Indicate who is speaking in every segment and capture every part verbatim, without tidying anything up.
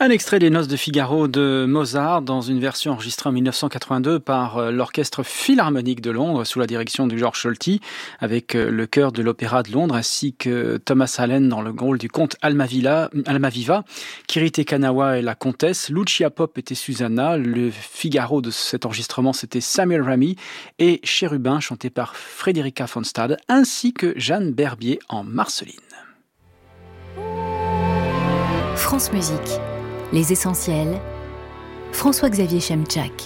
Speaker 1: Un extrait des Noces de Figaro de Mozart dans une version enregistrée en dix-neuf cent quatre-vingt-deux par euh, l'Orchestre Philharmonique de Londres sous la direction de George Solti avec euh, le chœur de l'Opéra de Londres ainsi que Thomas Allen dans le rôle du comte Almaviva, Almaviva, Kirite Kanawa et la comtesse, Lucia Pop était Susanna, le Figaro de cet enregistrement c'était Samuel Ramy et Chérubin chanté par Frédérica von Stade ainsi que Jeanne Berbier en Marceline.
Speaker 2: France Musique, les essentiels, François-Xavier Chemchak.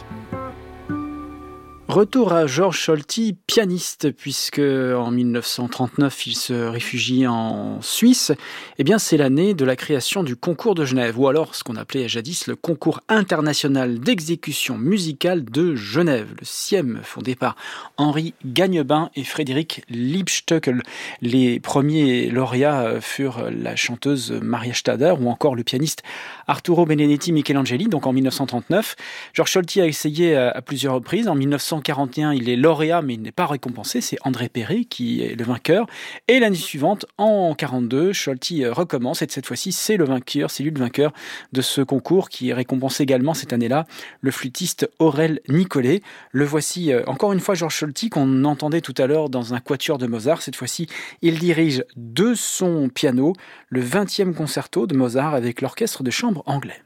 Speaker 1: Retour à George Solti, pianiste, puisque en dix-neuf cent trente-neuf, il se réfugie en Suisse. Eh bien, c'est l'année de la création du Concours de Genève, ou alors ce qu'on appelait jadis le Concours international d'exécution musicale de Genève, le C I E M, fondé par Henri Gagnebin et Frédéric Liebstöckel. Les premiers lauréats furent la chanteuse Maria Stader ou encore le pianiste Arturo Benedetti Michelangeli, donc en dix-neuf cent trente-neuf. George Solti a essayé à plusieurs reprises. En dix-neuf cent quarante et un, il est lauréat, mais il n'est pas récompensé. C'est André Perret qui est le vainqueur. Et l'année suivante, en quarante-deux, Solti recommence. Et cette fois-ci, c'est le vainqueur, c'est lui le vainqueur de ce concours qui récompense également cette année-là le flûtiste Aurel Nicolet. Le voici encore une fois, George Solti, qu'on entendait tout à l'heure dans un quatuor de Mozart. Cette fois-ci, il dirige de son piano le vingtième concerto de Mozart avec l'orchestre de chambre anglais.